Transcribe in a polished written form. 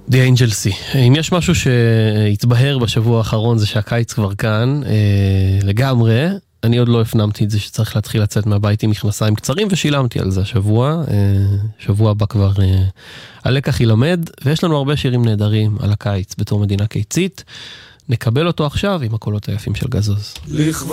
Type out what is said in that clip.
The Angel Sea. אם יש משהו שהתבהר בשבוע האחרון זה שהקיץ כבר כאן, לגמרי. אני עוד לא הפנמתי את זה שצריך להתחיל לצאת מהבית עם מכנסיים קצרים, ושילמתי על זה השבוע. שבוע הבא כבר הלקח ילמד, ויש לנו הרבה שירים נהדרים על הקיץ בתור מדינה קיצית. נקבל אותו עכשיו עם הקולות היפים של גזוז.